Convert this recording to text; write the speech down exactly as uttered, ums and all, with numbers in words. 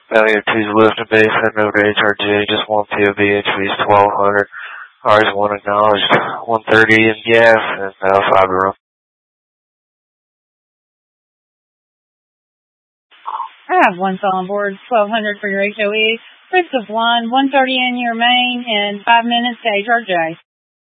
Failure two's lift and base, head over to H R J, just one P O B, H V's twelve hundred. R's one acknowledged, one thirty in gas, and uh, five to run. I have one cell on board, twelve hundred for your H O E. Risk of one, one thirty in your main, and five minutes to H R J.